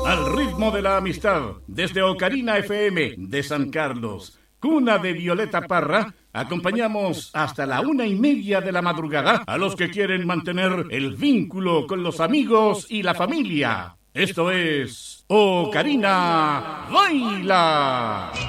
Al ritmo de la amistad, desde Ocarina FM de San Carlos, cuna de Violeta Parra, acompañamos hasta la 1:30 de la madrugada a los que quieren mantener el vínculo con los amigos y la familia. Esto es Ocarina Baila.